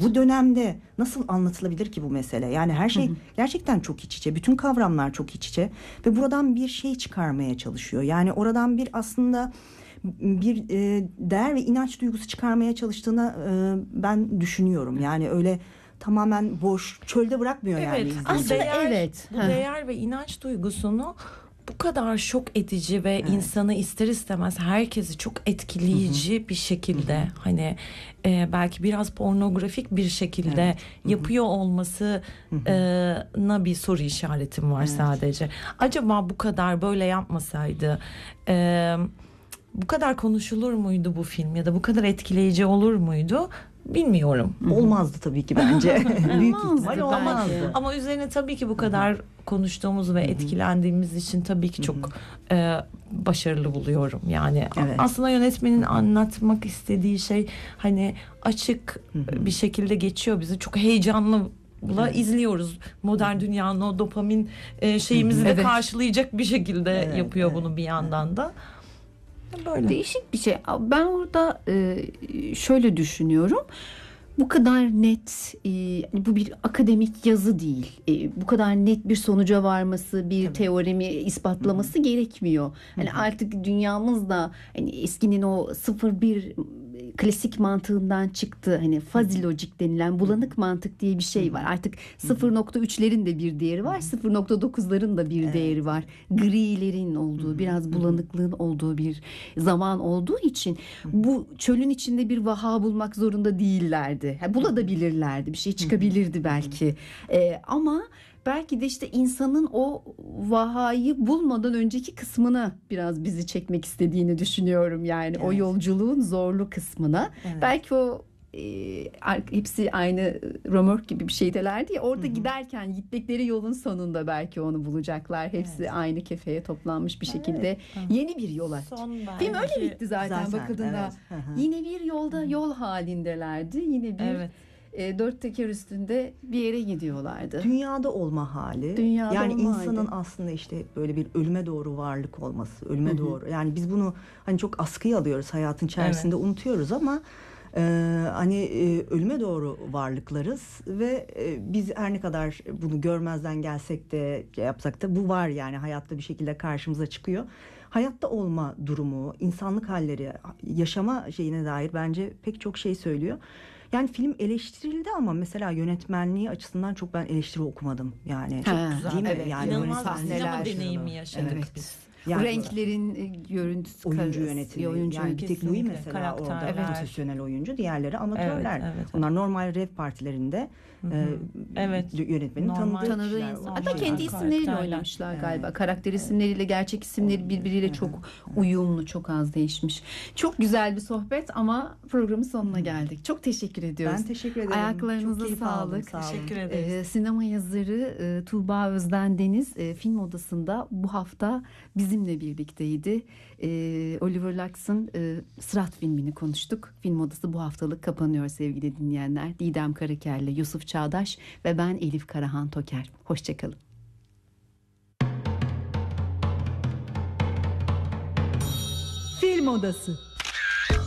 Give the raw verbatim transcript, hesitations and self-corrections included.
bu dönemde nasıl anlatılabilir ki bu mesele? Yani her şey hı hı. gerçekten çok iç içe. Bütün kavramlar çok iç içe ve buradan bir şey çıkarmaya çalışıyor. Yani oradan bir aslında bir e, değer ve inanç duygusu çıkarmaya çalıştığına e, ben düşünüyorum. Yani öyle tamamen boş, çölde bırakmıyor evet, yani. Aslında değer, evet. Bu değer ve inanç duygusunu bu kadar şok edici ve evet. insanı ister istemez herkesi çok etkileyici hı hı. bir şekilde hı hı. hani e, belki biraz pornografik bir şekilde evet. yapıyor olmasına bir soru işaretim var evet. sadece. Acaba bu kadar böyle yapmasaydı e, bu kadar konuşulur muydu bu film ya da bu kadar etkileyici olur muydu? Bilmiyorum. Olmazdı tabii ki bence. Büyük ihtimal olmazdı. Ama üzerine tabii ki bu kadar konuştuğumuz ve etkilendiğimiz için tabii ki çok e, başarılı buluyorum. Yani evet. aslında yönetmenin anlatmak istediği şey hani açık bir şekilde geçiyor bizi. Çok heyecanlı la evet. izliyoruz. Modern dünyanın o dopamin e, şeyimizi de evet. karşılayacak bir şekilde evet, yapıyor evet. bunu bir yandan da. Böyle. Değişik bir şey. Ben orada e, şöyle düşünüyorum. Bu kadar net, e, bu bir akademik yazı değil. E, bu kadar net bir sonuca varması, bir Tabii. teoremi ispatlaması Hı-hı. gerekmiyor. Hani Hı-hı. artık dünyamızda hani eskinin o sıfır bir klasik mantığından çıktı. Hani fuzzy logic denilen bulanık Hı-hı. mantık diye bir şey var. Artık sıfır nokta üçlerin de bir değeri var, sıfır nokta dokuzların da bir evet. değeri var. Grilerin olduğu, Hı-hı. biraz bulanıklığın Hı-hı. olduğu bir zaman olduğu için Hı-hı. bu çölün içinde bir vaha bulmak zorunda değillerdi. Yani bulabilirlerdi, bir şey çıkabilirdi belki. Ee, ama belki de işte insanın o vahayı bulmadan önceki kısmına biraz bizi çekmek istediğini düşünüyorum. Yani evet. o yolculuğun zorlu kısmına. Evet. Belki o e, hepsi aynı römork gibi bir şeydelerdi ya. Orada Hı-hı. giderken gittikleri yolun sonunda belki onu bulacaklar. Hepsi evet. aynı kefeye toplanmış bir şekilde evet. yeni bir yola. Film öyle bitti zaten, zaten bakıldığında. Evet. Yine bir yolda Hı-hı. yol halindelerdi. Yine bir evet. E, dört teker üstünde bir yere gidiyorlardı. Dünyada olma hali. Dünyada yani olma insanın hali. Aslında işte böyle bir ölüme doğru varlık olması, ölüme Hı-hı. doğru. Yani biz bunu hani çok askıya alıyoruz hayatın içerisinde evet. unutuyoruz ama e, hani e, ölüme doğru varlıklarız ve e, biz her ne kadar bunu görmezden gelsek de yapsak da bu var yani hayatta bir şekilde karşımıza çıkıyor. Hayatta olma durumu, insanlık halleri, yaşama şeyine dair bence pek çok şey söylüyor. Yani film eleştirildi ama mesela yönetmenliği açısından çok ben eleştiri okumadım. Yani çok güzel. Değil mi? Evet. Yani İnanılmaz sinema deneyimi yaşadık evet. biz. Yani renklerin görüntüsü, oyuncu yönetimi. Oyuncu yani bir tek Louis mesela karakter, orada evet. profesyonel oyuncu, diğerleri amatörler. Evet, evet, Onlar evet. normal rev partilerinde e, evet. yönetmenin normal tanıdığı kişiler. Hatta kendi isimleriyle oynamışlar evet. galiba. Karakter isimleriyle gerçek isimleri birbiriyle evet. çok evet. uyumlu, çok az değişmiş. Çok güzel bir sohbet ama programın sonuna geldik. Çok teşekkür ediyoruz. Ben teşekkür ederim. Ayaklarınıza sağlık. Aldım, sağ teşekkür ederiz. Ee, sinema yazarı e, Tuğba Özden Deniz e, Film Odası'nda bu hafta bizimle birlikteydi. E, Oliver Lux'ın e, Sırat filmini konuştuk. Film Odası bu haftalık kapanıyor sevgili dinleyenler. Didem Karaker'le Yusuf Çağdaş ve ben Elif Karahan Toker. Hoşçakalın. Film Odası.